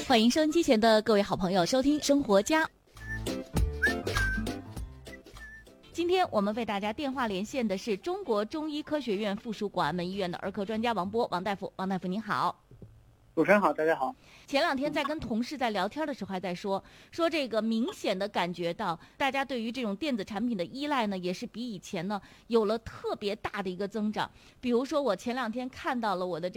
欢迎收音机前的各位好朋友收听生活家。今天我们为大家电话连线的是中国中医科学院附属广安门医院的儿科专家王波，王大夫。王大夫您好。 主持人好，大家好。 前两天在跟同事在聊天的时候还在说这个明显的感觉到大家对于这种电子产品的依赖呢，也是比以前呢有了特别大的一个增长。比如说我前两天看到了我的